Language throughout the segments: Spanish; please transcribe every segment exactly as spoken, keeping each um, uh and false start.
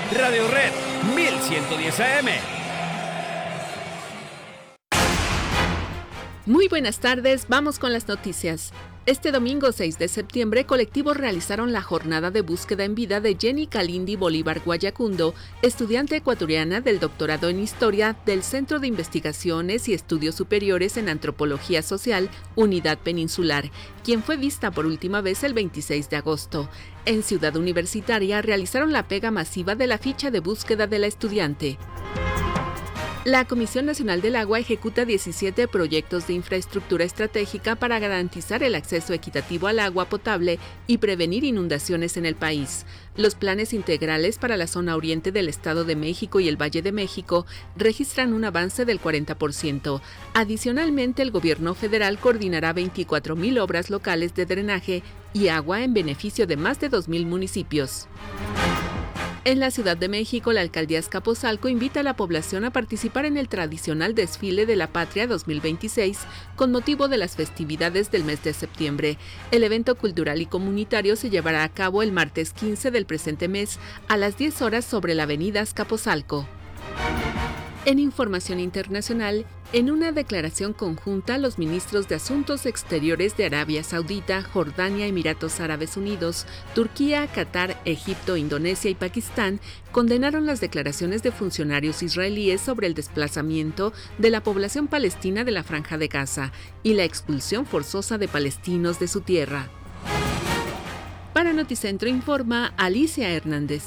Radio Red mil ciento diez A M. Muy buenas tardes, vamos con las noticias. Este domingo seis de septiembre, colectivos realizaron la jornada de búsqueda en vida de Jenny Kalindi Bolívar Guayacundo, estudiante ecuatoriana del doctorado en Historia del Centro de Investigaciones y Estudios Superiores en Antropología Social, Unidad Peninsular, quien fue vista por última vez el veintiséis de agosto. En Ciudad Universitaria realizaron la pega masiva de la ficha de búsqueda de la estudiante. La Comisión Nacional del Agua ejecuta diecisiete proyectos de infraestructura estratégica para garantizar el acceso equitativo al agua potable y prevenir inundaciones en el país. Los planes integrales para la zona oriente del Estado de México y el Valle de México registran un avance del cuarenta por ciento. Adicionalmente, el gobierno federal coordinará veinticuatro mil obras locales de drenaje y agua en beneficio de más de dos mil municipios. En la Ciudad de México, la alcaldía Azcapotzalco invita a la población a participar en el tradicional desfile de la Patria dos mil veintiséis con motivo de las festividades del mes de septiembre. El evento cultural y comunitario se llevará a cabo el martes quince del presente mes a las diez horas sobre la avenida Azcapotzalco. En información internacional, en una declaración conjunta, los ministros de Asuntos Exteriores de Arabia Saudita, Jordania, Emiratos Árabes Unidos, Turquía, Qatar, Egipto, Indonesia y Pakistán condenaron las declaraciones de funcionarios israelíes sobre el desplazamiento de la población palestina de la Franja de Gaza y la expulsión forzosa de palestinos de su tierra. Para Noticentro informa Alicia Hernández.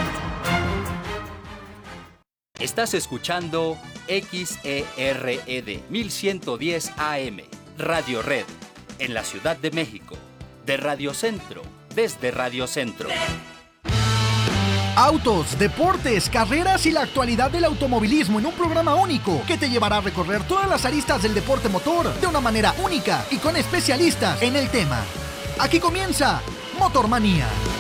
Estás escuchando X E R E D mil ciento diez A M, Radio Red, en la Ciudad de México, de Radio Centro, desde Radio Centro. Autos, deportes, carreras y la actualidad del automovilismo en un programa único que te llevará a recorrer todas las aristas del deporte motor de una manera única y con especialistas en el tema. Aquí comienza Motormanía.